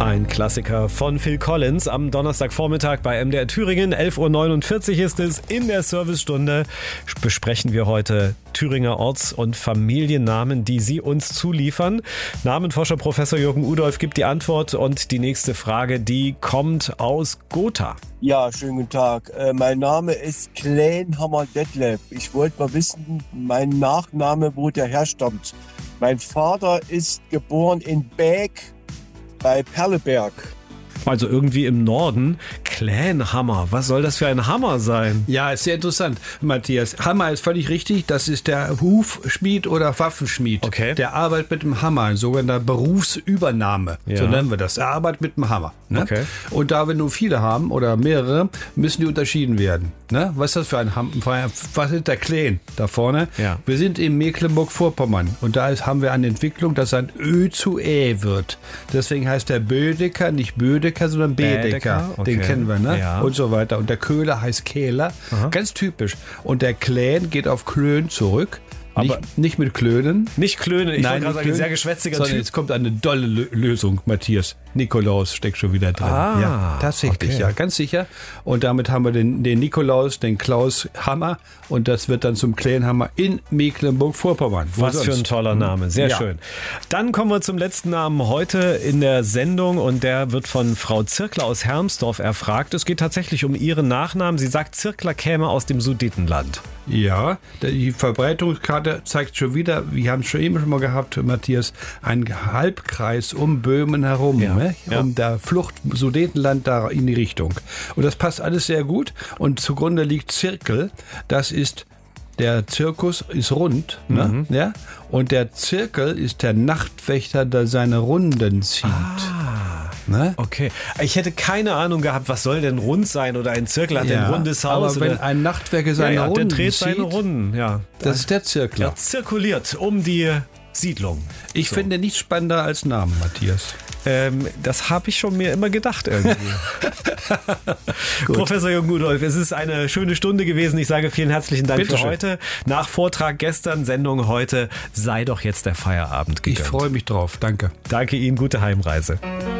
Ein Klassiker von Phil Collins am Donnerstagvormittag bei MDR Thüringen. 11.49 Uhr ist es. In der Servicestunde besprechen wir heute Thüringer Orts- und Familiennamen, die Sie uns zuliefern. Namenforscher Professor Jürgen Udolph gibt die Antwort und die nächste Frage, die kommt aus Gotha. Ja, schönen guten Tag. Mein Name ist Klänhammer Detlef. Ich wollte mal wissen, mein Nachname, wo der herstammt. Mein Vater ist geboren in Bäck bei Perleberg. Also irgendwie im Norden. Klänhammer. Was soll das für ein Hammer sein? Ja, ist sehr interessant, Matthias. Hammer ist völlig richtig. Das ist der Hufschmied oder Waffenschmied. Okay. Der arbeitet mit dem Hammer, ein sogenannter Berufsübernahme. Ja. So nennen wir das. Er arbeitet mit dem Hammer. Ne? Okay. Und da wir nur viele haben oder mehrere, müssen die unterschieden werden. Ne? Was ist das für ein Hammer? Was ist der Klen da vorne? Ja. Wir sind in Mecklenburg-Vorpommern und da haben wir eine Entwicklung, dass ein Ö zu Ä wird. Deswegen heißt der Bödecker nicht Bödecker, sondern Bedecker. Okay. Den kennen wir, ne? Ja. Und so weiter. Und der Köhler heißt Kehler. Aha. Ganz typisch. Und der Klähn geht auf Klön zurück. Aber nicht mit Klönen. Nicht Klönen, ich wollte gerade sagen, ein sehr geschwätziger sondern Typ. jetzt kommt eine dolle Lösung, Matthias. Nikolaus steckt schon wieder drin. Ja, tatsächlich, okay. ja, ganz sicher. Und damit haben wir den Nikolaus, den Klaus Hammer und das wird dann zum Klänhammer in Mecklenburg-Vorpommern. Was für ein toller Name, sehr schön. Dann kommen wir zum letzten Namen heute in der Sendung und der wird von Frau Zirkler aus Hermsdorf erfragt. Es geht tatsächlich um ihren Nachnamen. Sie sagt, Zirkler käme aus dem Sudetenland. Ja, die Verbreitungskarte zeigt schon wieder, wir haben es schon eben schon mal gehabt, Matthias, einen Halbkreis um Böhmen herum, ne? Um der Flucht Sudetenland da in die Richtung. Und das passt alles sehr gut und zugrunde liegt Zirkel, das ist der Zirkus ist rund, ne? Ja? Und der Zirkel ist der Nachtwächter, der seine Runden zieht. Ne? Okay, ich hätte keine Ahnung gehabt, was soll denn rund sein oder ein Zirkel hat ein rundes Haus. Aber wenn ein Nachtwächter seine Runden der dreht zieht, seine Runden, ja. Das ist der Zirkler. Er zirkuliert um die Siedlung. Ich finde nichts spannender als Namen, Matthias. Das habe ich schon mir immer gedacht irgendwie. Professor Jürgen Udolph, es ist eine schöne Stunde gewesen. Ich sage vielen herzlichen Dank für heute. Nach Vortrag gestern, Sendung heute, sei doch jetzt der Feierabend gegönnt. Ich freue mich drauf. Danke. Danke Ihnen, gute Heimreise.